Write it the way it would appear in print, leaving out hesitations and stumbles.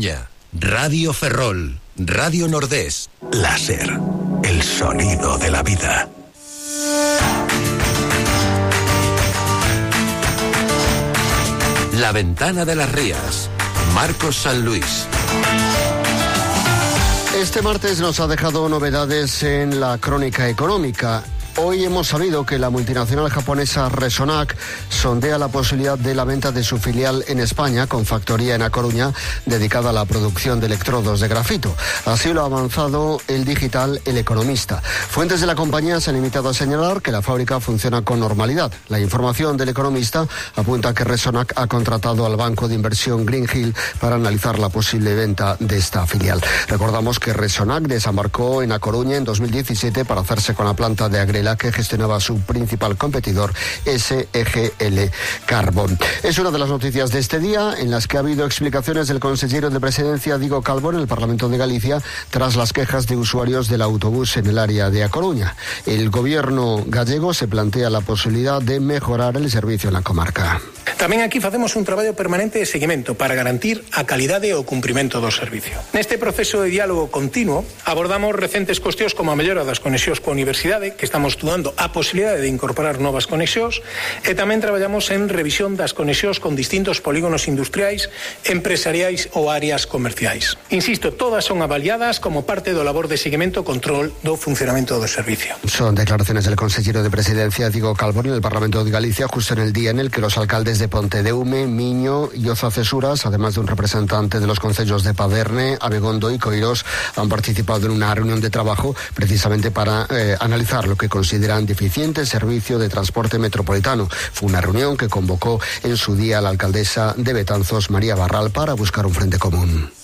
Radio Ferrol, Radio Nordés. Láser, el sonido de la vida. La Ventana de las Rías, Marcos San Luis. Este martes nos ha dejado novedades en la crónica económica. Hoy hemos sabido que la multinacional japonesa Resonac sondea la posibilidad de la venta de su filial en España, con factoría en A Coruña, dedicada a la producción de electrodos de grafito. Así lo ha avanzado el digital El Economista. Fuentes de la compañía se han limitado a señalar que la fábrica funciona con normalidad. La información del Economista apunta que Resonac ha contratado al banco de inversión Green Hill para analizar la posible venta de esta filial. Recordamos que Resonac desembarcó en A Coruña en 2017 para hacerse con la planta de Agrela que gestionaba su principal competidor, SEGL Carbón. Es una de las noticias de este día, en las que ha habido explicaciones del consejero de Presidencia, Diego Calvo, en el Parlamento de Galicia, tras las quejas de usuarios del autobús en el área de A Coruña. El gobierno gallego se plantea la posibilidad de mejorar el servicio en la comarca. Tamén aquí facemos un traballo permanente de seguimento para garantir a calidade e o cumprimento do servicio. Neste proceso de diálogo continuo abordamos recentes cuestións como a mellora das conexións coa universidade, que estamos estudando a posibilidade de incorporar novas conexións, e tamén traballamos en revisión das conexións con distintos polígonos industriais, empresariais ou áreas comerciais. Insisto, todas son avaliadas como parte do labor de seguimento e control do funcionamento do servicio. Son declaraciones del consejero de Presidencia, Diego Calvo, en el Parlamento de Galicia, justo en el día en el que los alcaldes de Pontedeume, Miño y Oza-Cesuras, además de un representante de los concellos de Paderne, Abegondo y Coirós, han participado en una reunión de trabajo precisamente para analizar lo que consideran deficiente servicio de transporte metropolitano. Fue una reunión que convocó en su día la alcaldesa de Betanzos, María Barral, para buscar un frente común.